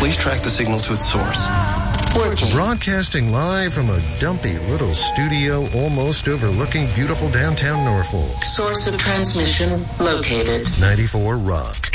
Please track the signal to its source. Working. Broadcasting live from a dumpy little studio almost overlooking beautiful downtown Norfolk. Source of transmission located. 94 Rock.